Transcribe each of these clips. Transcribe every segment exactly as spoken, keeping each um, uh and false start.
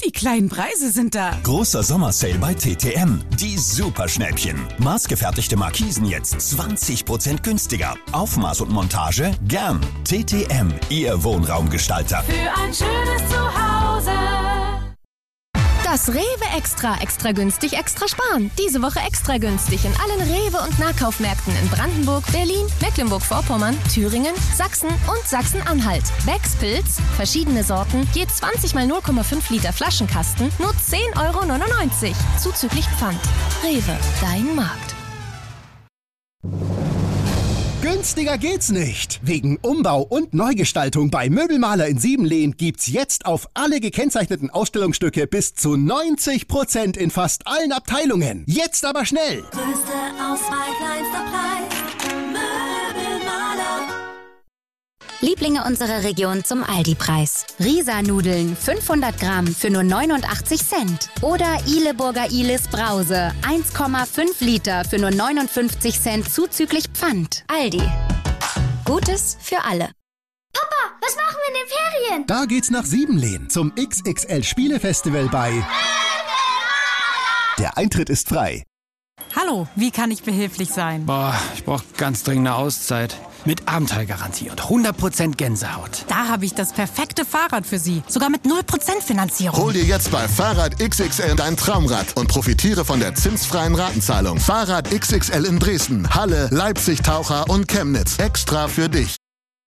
Die kleinen Preise sind da. Großer Sommersale bei T T M. Die Superschnäppchen. Maßgefertigte Markisen jetzt zwanzig Prozent günstiger. Aufmaß und Montage gern. T T M, Ihr Wohnraumgestalter. Für ein schönes Zuhause. Das Rewe Extra, extra günstig, extra sparen. Diese Woche extra günstig in allen Rewe- und Nahkaufmärkten in Brandenburg, Berlin, Mecklenburg-Vorpommern, Thüringen, Sachsen und Sachsen-Anhalt. Becks Pilz, verschiedene Sorten, je zwanzig mal null Komma fünf Liter Flaschenkasten, nur zehn Euro neunundneunzig. Zuzüglich Pfand. Rewe, dein Markt. Günstiger geht's nicht. Wegen Umbau und Neugestaltung bei Möbelmaler in Siebenlehn gibt's jetzt auf alle gekennzeichneten Ausstellungsstücke bis zu neunzig Prozent in fast allen Abteilungen. Jetzt aber schnell! Größte Auswahl, kleinster Preis. Möbelmaler. Lieblinge unserer Region zum Aldi-Preis. Risa-Nudeln fünfhundert Gramm für nur neunundachtzig Cent. Oder Ihleburger Ihles Brause eins Komma fünf Liter für nur neunundfünfzig Cent zuzüglich Pfand. Aldi. Gutes für alle. Papa, was machen wir in den Ferien? Da geht's nach Siebenlehn zum X X L-Spielefestival bei... Der Eintritt ist frei. Hallo, wie kann ich behilflich sein? Boah, ich brauche ganz dringend eine Auszeit. Mit Abenteuergarantie und hundert Prozent Gänsehaut. Da habe ich das perfekte Fahrrad für Sie. Sogar mit null Prozent Finanzierung. Hol dir jetzt bei Fahrrad X X L dein Traumrad und profitiere von der zinsfreien Ratenzahlung. Fahrrad X X L in Dresden, Halle, Leipzig, Taucher und Chemnitz. Extra für dich.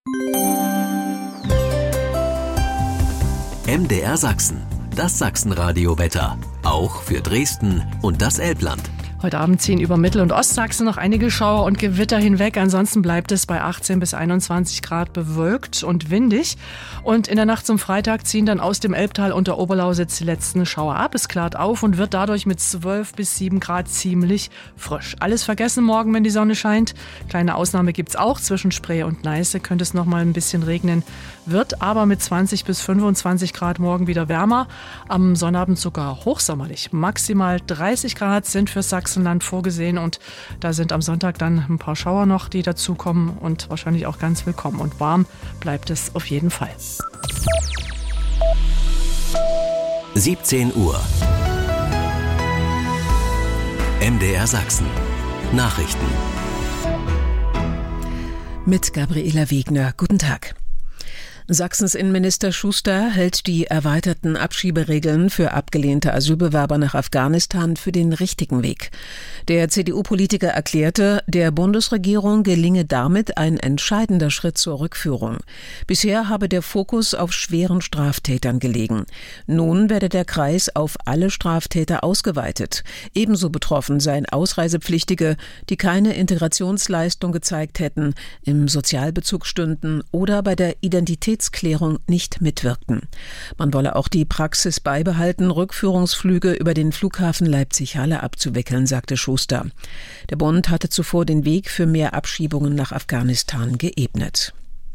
M D R Sachsen. Das Sachsenradio-Wetter. Auch für Dresden und das Elbland. Heute Abend ziehen über Mittel- und Ostsachsen noch einige Schauer und Gewitter hinweg. Ansonsten bleibt es bei achtzehn bis einundzwanzig Grad bewölkt und windig. Und in der Nacht zum Freitag ziehen dann aus dem Elbtal und der Oberlausitz die letzten Schauer ab. Es klart auf und wird dadurch mit zwölf bis sieben Grad ziemlich frisch. Alles vergessen morgen, wenn die Sonne scheint. Kleine Ausnahme gibt's auch. Zwischen Spree und Neiße könnte es noch mal ein bisschen regnen. Wird aber mit zwanzig bis fünfundzwanzig Grad morgen wieder wärmer. Am Sonnabend sogar hochsommerlich. Maximal dreißig Grad sind für Sachsenland vorgesehen und da sind am Sonntag dann ein paar Schauer noch, die dazukommen und wahrscheinlich auch ganz willkommen. Und warm bleibt es auf jeden Fall. siebzehn Uhr. M D R Sachsen. Nachrichten. Mit Gabriela Wegner. Guten Tag. Sachsens Innenminister Schuster hält die erweiterten Abschieberegeln für abgelehnte Asylbewerber nach Afghanistan für den richtigen Weg. Der C D U-Politiker erklärte, der Bundesregierung gelinge damit ein entscheidender Schritt zur Rückführung. Bisher habe der Fokus auf schweren Straftätern gelegen. Nun werde der Kreis auf alle Straftäter ausgeweitet. Ebenso betroffen seien Ausreisepflichtige, die keine Integrationsleistung gezeigt hätten, im Sozialbezug stünden oder bei der Identität Klärung nicht mitwirkten. Man wolle auch die Praxis beibehalten, Rückführungsflüge über den Flughafen Leipzig-Halle abzuwickeln, sagte Schuster. Der Bund hatte zuvor den Weg für mehr Abschiebungen nach Afghanistan geebnet.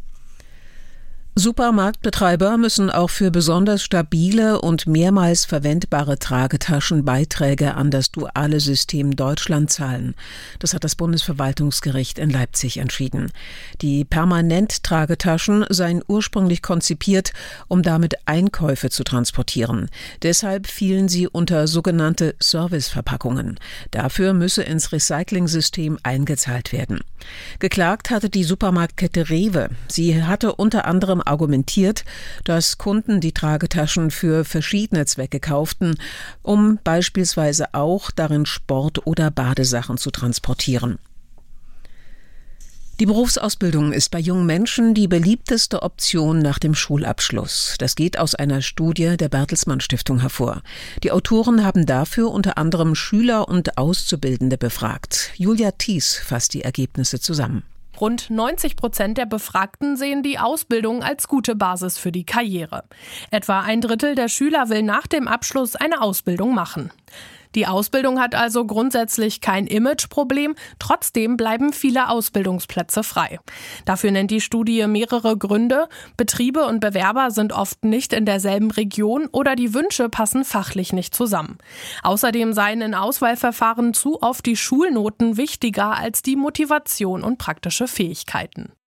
Supermarktbetreiber müssen auch für besonders stabile und mehrmals verwendbare Tragetaschen Beiträge an das duale System Deutschland zahlen. Das hat das Bundesverwaltungsgericht in Leipzig entschieden. Die Permanent-Tragetaschen seien ursprünglich konzipiert, um damit Einkäufe zu transportieren. Deshalb fielen sie unter sogenannte Serviceverpackungen. Dafür müsse ins Recycling-System eingezahlt werden. Geklagt hatte die Supermarktkette Rewe. Sie hatte unter anderem argumentiert, dass Kunden die Tragetaschen für verschiedene Zwecke kauften, um beispielsweise auch darin Sport- oder Badesachen zu transportieren. Die Berufsausbildung ist bei jungen Menschen die beliebteste Option nach dem Schulabschluss. Das geht aus einer Studie der Bertelsmann Stiftung hervor. Die Autoren haben dafür unter anderem Schüler und Auszubildende befragt. Julia Thies fasst die Ergebnisse zusammen. Rund neunzig Prozent der Befragten sehen die Ausbildung als gute Basis für die Karriere. Etwa ein Drittel der Schüler will nach dem Abschluss eine Ausbildung machen. Die Ausbildung hat also grundsätzlich kein Imageproblem, trotzdem bleiben viele Ausbildungsplätze frei. Dafür nennt die Studie mehrere Gründe. Betriebe und Bewerber sind oft nicht in derselben Region oder die Wünsche passen fachlich nicht zusammen. Außerdem seien in Auswahlverfahren zu oft die Schulnoten wichtiger als die Motivation und praktische Fähigkeiten.